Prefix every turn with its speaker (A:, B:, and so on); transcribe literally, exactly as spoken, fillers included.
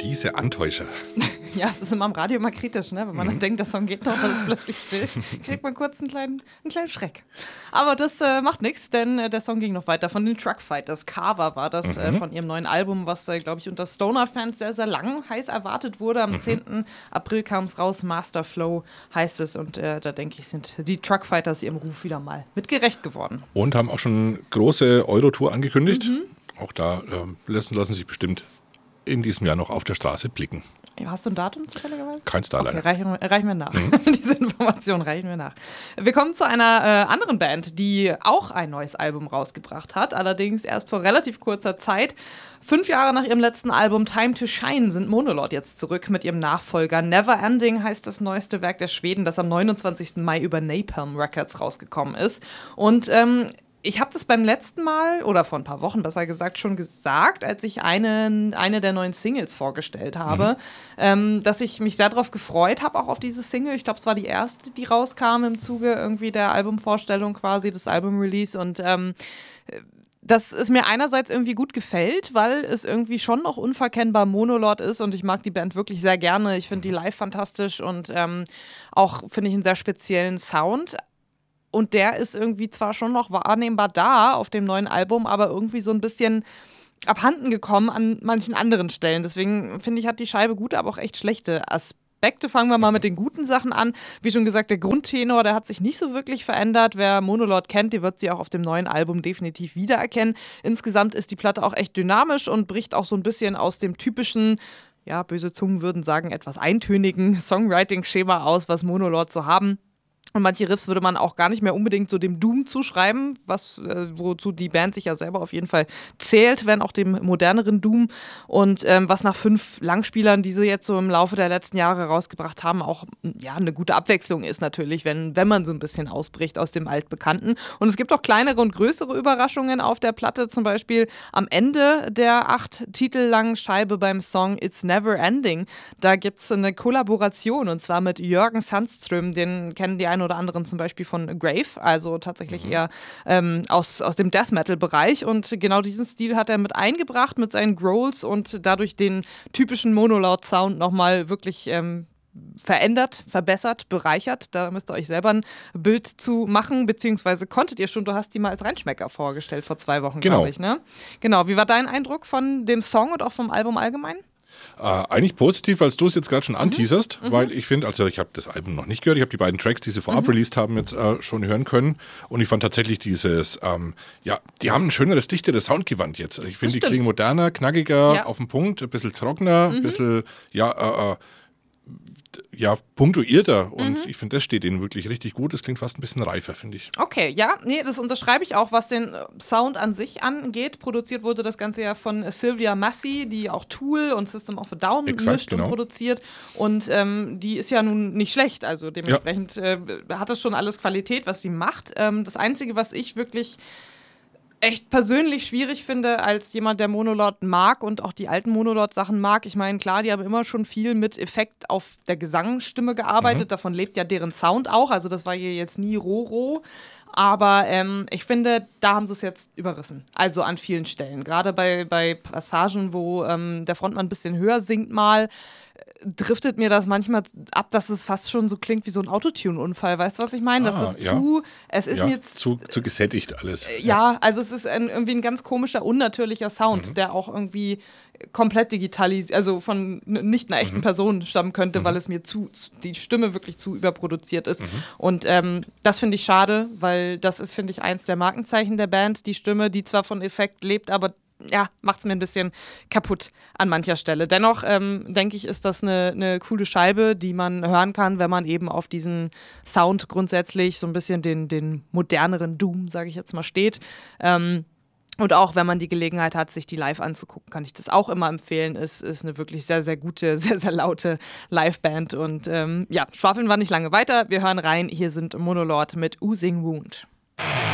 A: Diese Antäuscher.
B: Ja, es ist immer am Radio immer kritisch, ne? Wenn man mhm. dann denkt, der Song geht noch, dann ist plötzlich still, kriegt man kurz einen kleinen, einen kleinen Schreck. Aber das äh, macht nichts, denn äh, der Song ging noch weiter. Von den Truckfighters, Carver war das, mhm. äh, von ihrem neuen Album, was, äh, glaube ich, unter Stoner-Fans sehr, sehr lang heiß erwartet wurde. Am mhm. zehnten April kam es raus, Master Flow heißt es. Und äh, da denke ich, sind die Truckfighters ihrem Ruf wieder mal mit gerecht geworden.
A: Und haben auch schon große Euro-Tour angekündigt. Mhm. Auch da ähm, lassen, lassen sich bestimmt in diesem Jahr noch auf der Straße blicken.
B: Hast du ein Datum zufälligerweise?
A: Keins da,
B: okay,
A: leider.
B: Reichen, reichen wir nach. Mhm. Diese Information reichen wir nach. Wir kommen zu einer äh, anderen Band, die auch ein neues Album rausgebracht hat. Allerdings erst vor relativ kurzer Zeit. Fünf Jahre nach ihrem letzten Album Time to Shine sind Monolord jetzt zurück mit ihrem Nachfolger. Never Ending heißt das neueste Werk der Schweden, das am neunundzwanzigsten Mai über Napalm Records rausgekommen ist. Und ähm, ich habe das beim letzten Mal, oder vor ein paar Wochen besser gesagt, schon gesagt, als ich eine, eine der neuen Singles vorgestellt habe, mhm. ähm, dass ich mich sehr darauf gefreut habe, auch auf diese Single. Ich glaube, es war die erste, die rauskam im Zuge irgendwie der Albumvorstellung quasi, des Album-Release. Und ähm, dass es mir einerseits irgendwie gut gefällt, weil es irgendwie schon noch unverkennbar Monolord ist und ich mag die Band wirklich sehr gerne. Ich finde die live fantastisch und ähm, auch finde ich einen sehr speziellen Sound. Und der ist irgendwie zwar schon noch wahrnehmbar da auf dem neuen Album, aber irgendwie so ein bisschen abhanden gekommen an manchen anderen Stellen. Deswegen finde ich, hat die Scheibe gute, aber auch echt schlechte Aspekte. Fangen wir mal mit den guten Sachen an. Wie schon gesagt, der Grundtenor, der hat sich nicht so wirklich verändert. Wer Monolord kennt, die wird sie auch auf dem neuen Album definitiv wiedererkennen. Insgesamt ist die Platte auch echt dynamisch und bricht auch so ein bisschen aus dem typischen, ja, böse Zungen würden sagen, etwas eintönigen Songwriting-Schema aus, was Monolord so haben. Und manche Riffs würde man auch gar nicht mehr unbedingt so dem Doom zuschreiben, was, äh, wozu die Band sich ja selber auf jeden Fall zählt, wenn auch dem moderneren Doom. Und ähm, was nach fünf Langspielern, die sie jetzt so im Laufe der letzten Jahre rausgebracht haben, auch ja, eine gute Abwechslung ist natürlich, wenn, wenn man so ein bisschen ausbricht aus dem Altbekannten. Und es gibt auch kleinere und größere Überraschungen auf der Platte, zum Beispiel am Ende der acht Titel langen Scheibe beim Song It's Never Ending. Da gibt es eine Kollaboration und zwar mit Jörgen Sandström, den kennen die einen oder anderen zum Beispiel von Grave, also tatsächlich mhm. eher ähm, aus, aus dem Death-Metal-Bereich. Und genau diesen Stil hat er mit eingebracht mit seinen Growls und dadurch den typischen Monolord-Sound nochmal wirklich ähm, verändert, verbessert, bereichert. Da müsst ihr euch selber ein Bild zu machen, beziehungsweise konntet ihr schon, du hast die mal als Reinschmecker vorgestellt vor zwei Wochen,
A: genau.
B: glaube ich. Ne? Genau, wie war dein Eindruck von dem Song und auch vom Album allgemein?
A: Äh, eigentlich positiv, weil du es jetzt gerade schon anteaserst, mhm. weil ich finde, also ich habe das Album noch nicht gehört, ich habe die beiden Tracks, die sie vorab mhm. released haben, jetzt äh, schon hören können und ich fand tatsächlich dieses, ähm, ja, die haben ein schöneres, dichteres Soundgewand jetzt. Ich finde, die klingen moderner, knackiger, ja. auf den Punkt, ein bisschen trockener, mhm. ein bisschen, ja, äh, äh, ja, punktuierter und mhm. ich finde, das steht ihnen wirklich richtig gut. Das klingt fast ein bisschen reifer, finde ich.
B: Okay, ja, nee, das unterschreibe ich auch, was den Sound an sich angeht. Produziert wurde das Ganze ja von Sylvia Massey, die auch Tool und System of a Down Exakt, mischt genau. und produziert und ähm, die ist ja nun nicht schlecht, also dementsprechend ja. äh, hat das schon alles Qualität, was sie macht. Ähm, das Einzige, was ich wirklich echt persönlich schwierig finde, als jemand, der Monolord mag und auch die alten Monolord-Sachen mag. Ich meine, klar, die haben immer schon viel mit Effekt auf der Gesangsstimme gearbeitet. Mhm. Davon lebt ja deren Sound auch. Also das war hier jetzt nie roh-roh. Aber ähm, ich finde, da haben sie es jetzt überrissen. Also an vielen Stellen. Gerade bei, bei Passagen, wo ähm, der Frontmann ein bisschen höher singt mal, driftet mir das manchmal ab, dass es fast schon so klingt wie so ein Autotune-Unfall. Weißt du, was ich meine?
A: Ah,
B: das ist
A: ja.
B: zu, es ist
A: ja,
B: mir zu,
A: zu, zu gesättigt alles.
B: Äh, ja, also es ist ein, irgendwie ein ganz komischer, unnatürlicher Sound, mhm. der auch irgendwie komplett digitalisiert, also von nicht einer echten mhm. Person stammen könnte, mhm. weil es mir zu, die Stimme wirklich zu überproduziert ist. Mhm. Und ähm, das finde ich schade, weil das ist, finde ich, eins der Markenzeichen der Band, die Stimme, die zwar von Effekt lebt, aber ja, macht es mir ein bisschen kaputt an mancher Stelle. Dennoch, ähm, denke ich, ist das eine, eine coole Scheibe, die man hören kann, wenn man eben auf diesen Sound grundsätzlich so ein bisschen den, den moderneren Doom, sage ich jetzt mal, steht. Ähm, und auch, wenn man die Gelegenheit hat, sich die live anzugucken, kann ich das auch immer empfehlen. Es ist eine wirklich sehr, sehr gute, sehr, sehr laute Liveband. Und ähm, ja, schwafeln wir nicht lange weiter. Wir hören rein. Hier sind Monolord mit Oozing Wound.